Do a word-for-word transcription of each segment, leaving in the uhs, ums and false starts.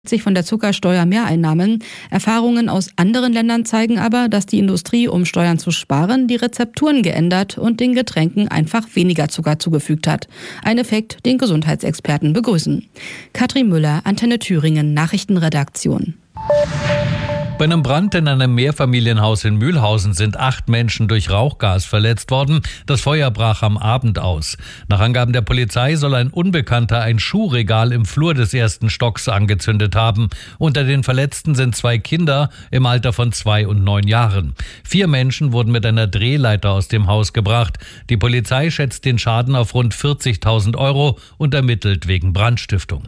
sich von der Zuckersteuer Mehreinnahmen. Erfahrungen aus anderen Ländern zeigen aber, dass die Industrie, um Steuern zu sparen, die Rezepturen geändert und den Getränken einfach weniger Zucker zugefügt hat. Ein Effekt, den Gesundheitsexperten begrüßen. Katrin Müller, Antenne Thüringen, Nachrichtenredaktion. Bei einem Brand in einem Mehrfamilienhaus in Mühlhausen sind acht Menschen durch Rauchgas verletzt worden. Das Feuer brach am Abend aus. Nach Angaben der Polizei soll ein Unbekannter ein Schuhregal im Flur des ersten Stocks angezündet haben. Unter den Verletzten sind zwei Kinder im Alter von zwei und neun Jahren. Vier Menschen wurden mit einer Drehleiter aus dem Haus gebracht. Die Polizei schätzt den Schaden auf rund vierzigtausend Euro und ermittelt wegen Brandstiftung.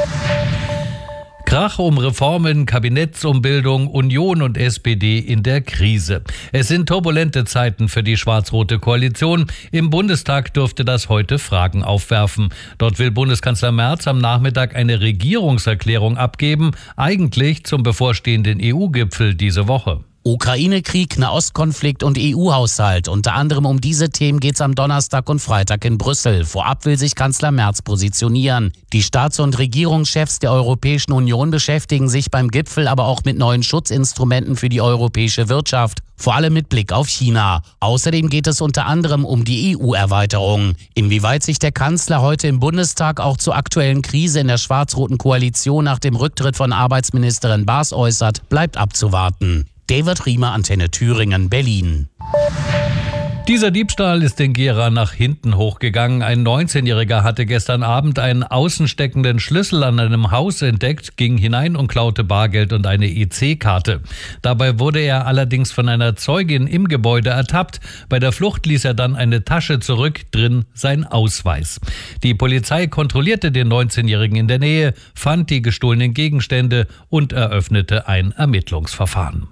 Krach um Reformen, Kabinettsumbildung, Union und S P D in der Krise. Es sind turbulente Zeiten für die schwarz-rote Koalition. Im Bundestag dürfte das heute Fragen aufwerfen. Dort will Bundeskanzler Merz am Nachmittag eine Regierungserklärung abgeben, eigentlich zum bevorstehenden E U-Gipfel diese Woche. Ukraine-Krieg, Nahostkonflikt und E U-Haushalt. Unter anderem um diese Themen geht's am Donnerstag und Freitag in Brüssel. Vorab will sich Kanzler Merz positionieren. Die Staats- und Regierungschefs der Europäischen Union beschäftigen sich beim Gipfel aber auch mit neuen Schutzinstrumenten für die europäische Wirtschaft. Vor allem mit Blick auf China. Außerdem geht es unter anderem um die E U-Erweiterung. Inwieweit sich der Kanzler heute im Bundestag auch zur aktuellen Krise in der schwarz-roten Koalition nach dem Rücktritt von Arbeitsministerin Baas äußert, bleibt abzuwarten. David Riemer, Antenne Thüringen, Berlin. Dieser Diebstahl ist in Gera nach hinten hochgegangen. Ein neunzehnjähriger hatte gestern Abend einen außensteckenden Schlüssel an einem Haus entdeckt, ging hinein und klaute Bargeld und eine E C-Karte. Dabei wurde er allerdings von einer Zeugin im Gebäude ertappt. Bei der Flucht ließ er dann eine Tasche zurück, drin sein Ausweis. Die Polizei kontrollierte den neunzehnjährigen in der Nähe, fand die gestohlenen Gegenstände und eröffnete ein Ermittlungsverfahren.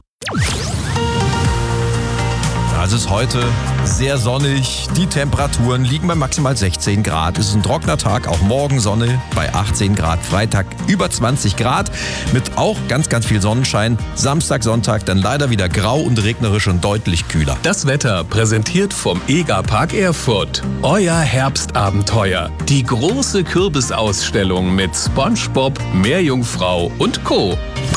Es ist heute sehr sonnig, die Temperaturen liegen bei maximal sechzehn Grad. Es ist ein trockener Tag, auch morgen Sonne bei achtzehn Grad, Freitag über zwanzig Grad mit auch ganz, ganz viel Sonnenschein. Samstag, Sonntag dann leider wieder grau und regnerisch und deutlich kühler. Das Wetter präsentiert vom EGA-Park Erfurt. Euer Herbstabenteuer. Die große Kürbisausstellung mit SpongeBob, Meerjungfrau und Co.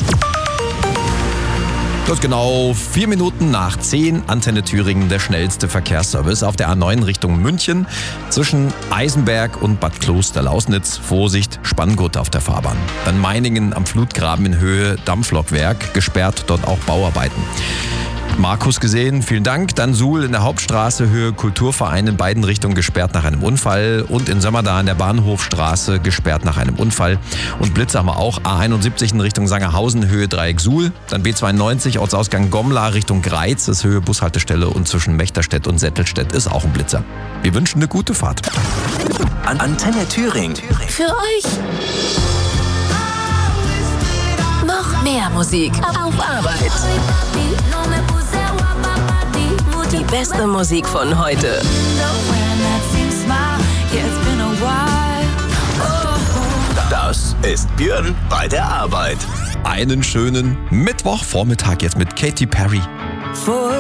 Das ist genau vier Minuten nach zehn. Antenne Thüringen, der schnellste Verkehrsservice auf der A neun Richtung München. Zwischen Eisenberg und Bad Kloster-Lausnitz. Vorsicht, Spanngurt auf der Fahrbahn. Dann Meiningen am Flutgraben in Höhe Dampflokwerk. Gesperrt, dort auch Bauarbeiten. Markus gesehen, vielen Dank. Dann Suhl in der Hauptstraße, Höhe Kulturverein in beiden Richtungen gesperrt nach einem Unfall. Und in Sömmerda in der Bahnhofstraße gesperrt nach einem Unfall. Und Blitz haben wir auch, A einundsiebzig in Richtung Sangerhausen, Höhe Dreieck Suhl. Dann B zweiundneunzig, Ortsausgang Gomla Richtung Greiz, ist Höhe Bushaltestelle. Und zwischen Mechterstedt und Settelstedt ist auch ein Blitzer. Wir wünschen eine gute Fahrt. An Antenne Thüringen. Für euch. Noch mehr Musik auf Arbeit. Die beste Musik von heute. Das ist Björn bei der Arbeit. Einen schönen Mittwochvormittag jetzt mit Katy Perry.